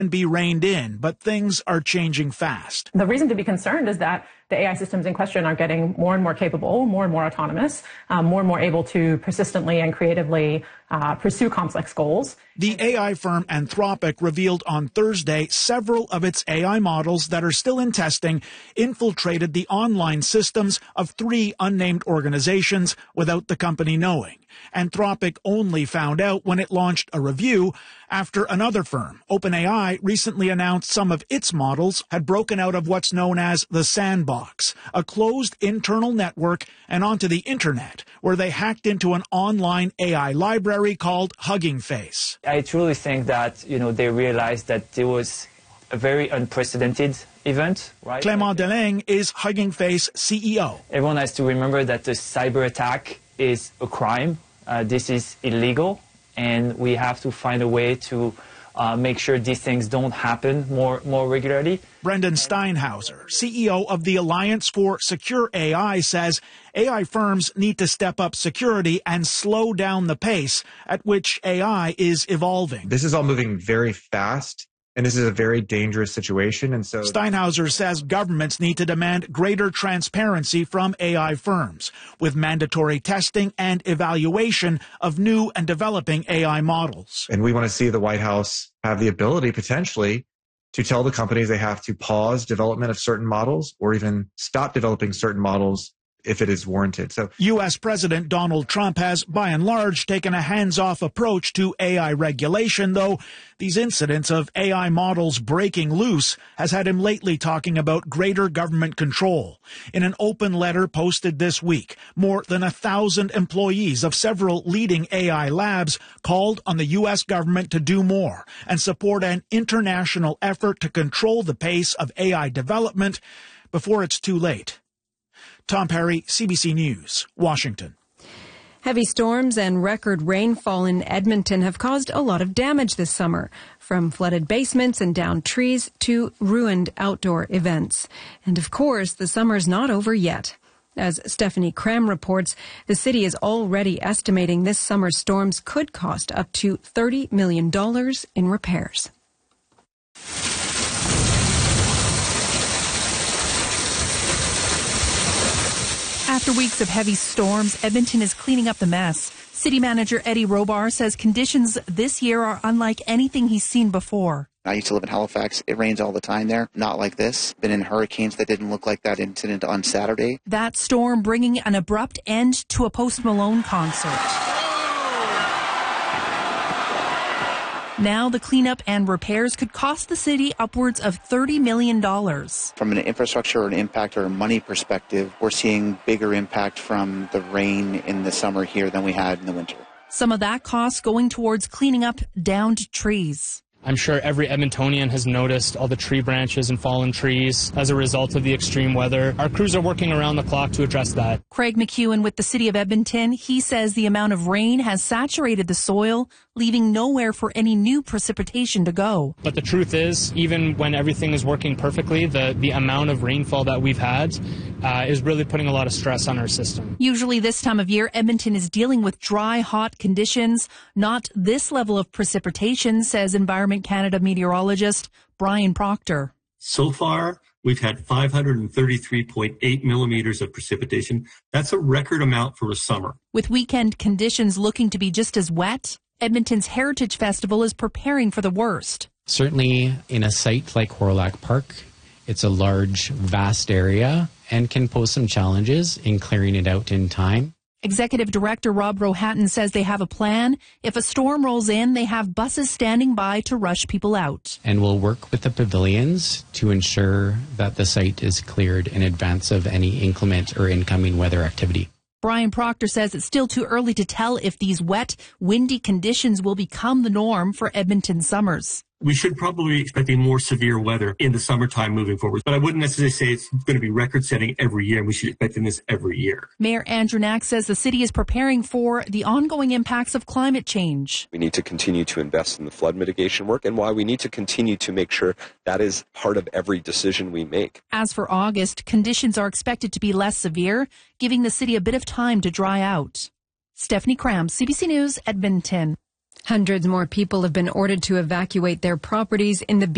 be reined in, but things are changing fast. The reason to be concerned is that the AI systems in question are getting more and more capable, more and more autonomous, more and more able to persistently and creatively pursue complex goals. The AI firm Anthropic revealed on Thursday several of its AI models that are still in testing infiltrated the online systems of 3 unnamed organizations without the company knowing. Anthropic only found out when it launched a review after another firm, OpenAI, recently announced some of its models had broken out of what's known as the sandbox, a closed internal network and onto the internet, where they hacked into an online AI library called Hugging Face. I truly think that, they realized that there was a very unprecedented event, right? Clément Delaigne is Hugging Face CEO. Everyone has to remember that the cyber attack is a crime. This is illegal, and we have to find a way to make sure these things don't happen more regularly. Brendan Steinhauser, CEO of the Alliance for Secure AI, says AI firms need to step up security and slow down the pace at which AI is evolving. This is all moving very fast, and this is a very dangerous situation. And so Steinhauser says governments need to demand greater transparency from AI firms, with mandatory testing and evaluation of new and developing AI models. And we want to see the White House have the ability potentially to tell the companies they have to pause development of certain models or even stop developing certain models if it is warranted. So, U.S. President Donald Trump has, by and large, taken a hands-off approach to AI regulation, though these incidents of AI models breaking loose has had him lately talking about greater government control. In an open letter posted this week, more than 1,000 employees of several leading AI labs called on the U.S. government to do more and support an international effort to control the pace of AI development before it's too late. Tom Perry, CBC News, Washington. Heavy storms and record rainfall in Edmonton have caused a lot of damage this summer, from flooded basements and downed trees to ruined outdoor events. And of course, the summer's not over yet. As Stephanie Cram reports, the city is already estimating this summer's storms could cost up to $30 million in repairs. After weeks of heavy storms, Edmonton is cleaning up the mess. City manager Eddie Robar says conditions this year are unlike anything he's seen before. I used to live in Halifax. It rains all the time there. Not like this. Been in hurricanes that didn't look like that incident on Saturday. That storm bringing an abrupt end to a Post Malone concert. Now the cleanup and repairs could cost the city upwards of $30 million. From an infrastructure or an impact or a money perspective, we're seeing bigger impact from the rain in the summer here than we had in the winter. Some of that cost going towards cleaning up downed trees. I'm sure every Edmontonian has noticed all the tree branches and fallen trees as a result of the extreme weather. Our crews are working around the clock to address that. Craig McEwen with the City of Edmonton, he says the amount of rain has saturated the soil, leaving nowhere for any new precipitation to go. But the truth is, even when everything is working perfectly, the amount of rainfall that we've had is really putting a lot of stress on our system. Usually this time of year, Edmonton is dealing with dry, hot conditions. Not this level of precipitation, says Environment Canada meteorologist Brian Proctor. So far, we've had 533.8 millimeters of precipitation. That's a record amount for a summer. With weekend conditions looking to be just as wet, Edmonton's Heritage Festival is preparing for the worst. Certainly in a site like Hawrelak Park, it's a large, vast area and can pose some challenges in clearing it out in time. Executive Director Rob Rohatton says they have a plan. If a storm rolls in, they have buses standing by to rush people out. And we'll work with the pavilions to ensure that the site is cleared in advance of any inclement or incoming weather activity. Brian Proctor says it's still too early to tell if these wet, windy conditions will become the norm for Edmonton summers. We should probably be expecting more severe weather in the summertime moving forward. But I wouldn't necessarily say it's going to be record-setting every year. We should be expecting this every year. Mayor Andrew Knack says the city is preparing for the ongoing impacts of climate change. We need to continue to invest in the flood mitigation work, and why we need to continue to make sure that is part of every decision we make. As for August, conditions are expected to be less severe, giving the city a bit of time to dry out. Stephanie Cram, CBC News, Edmonton. Hundreds more people have been ordered to evacuate their properties in the